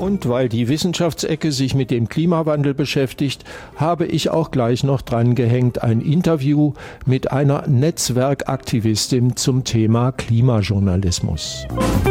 Und weil die Wissenschaftsecke sich mit dem Klimawandel beschäftigt, habe ich auch gleich noch dran gehängt ein Interview mit einer Netzwerkaktivistin zum Thema Klimajournalismus.